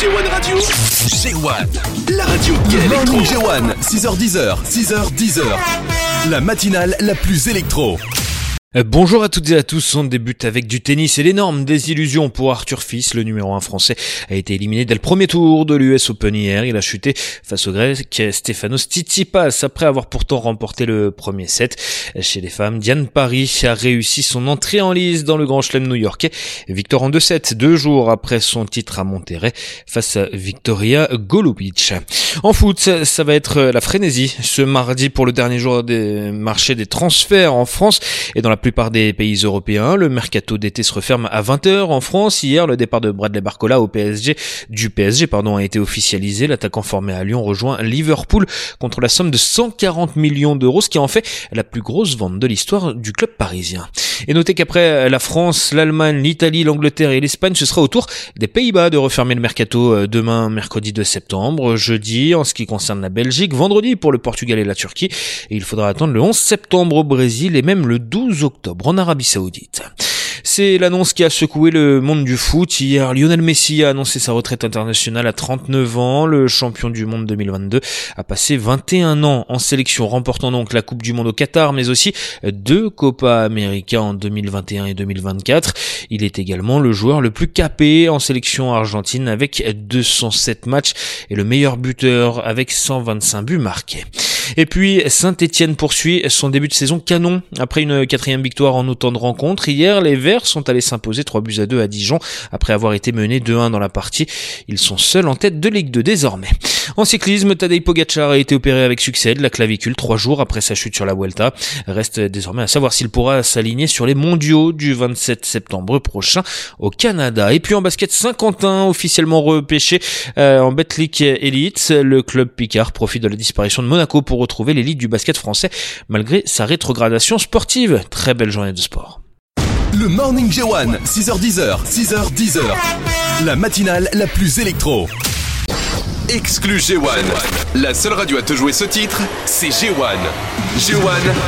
G1 Radio. G1, la radio électro. G1, 6h10, 6h10. La matinale la plus électro. Bonjour à toutes et à tous, on débute avec du tennis et l'énorme désillusion pour Arthur Fils. Le numéro 1 français a été éliminé dès le premier tour de l'US Open hier. Il a chuté face au grec Stefanos Tsitsipas après avoir pourtant remporté le premier set. Chez les femmes, Diane Paris a réussi son entrée en lice dans le Grand Chelem new-yorkais. Victoire en 2-7, 2 jours après son titre à Monterrey face à Victoria Golubic. En foot, ça va être la frénésie ce mardi pour le dernier jour des marchés des transferts en France et dans la plupart des pays européens. Le mercato d'été se referme à 20h en France. Hier, le départ de Bradley Barcola au PSG a été officialisé. L'attaquant formé à Lyon rejoint Liverpool contre la somme de 140 millions d'euros, ce qui en fait la plus grosse vente de l'histoire du club parisien. Et notez qu'après la France, l'Allemagne, l'Italie, l'Angleterre et l'Espagne, ce sera au tour des Pays-Bas de refermer le mercato demain, mercredi 2 septembre, jeudi en ce qui concerne la Belgique, vendredi pour le Portugal et la Turquie. Et il faudra attendre le 11 septembre au Brésil et même le 12 octobre en Arabie Saoudite. C'est l'annonce qui a secoué le monde du foot. Hier, Lionel Messi a annoncé sa retraite internationale à 39 ans. Le champion du monde 2022 a passé 21 ans en sélection, remportant donc la Coupe du Monde au Qatar, mais aussi 2 Copa América en 2021 et 2024. Il est également le joueur le plus capé en sélection argentine avec 207 matchs et le meilleur buteur avec 125 buts marqués. Et puis Saint-Etienne poursuit son début de saison canon. Après une 4e victoire en autant de rencontres, hier les Verts sont allés s'imposer 3-2 à Dijon après avoir été menés 2-1 dans la partie. Ils sont seuls en tête de Ligue 2 désormais. En cyclisme, Tadej Pogačar a été opéré avec succès de la clavicule 3 jours après sa chute sur la Vuelta. Reste désormais à savoir s'il pourra s'aligner sur les mondiaux du 27 septembre prochain au Canada. Et puis en basket, Saint-Quentin officiellement repêché en Betclic Elite. Le club Picard profite de la disparition de Monaco pour retrouver l'élite du basket français malgré sa rétrogradation sportive. Très belle journée de sport. Le Morning G1, 6h10, 6h10. La matinale la plus électro. Exclu G1. La seule radio à te jouer ce titre, c'est G1. G1.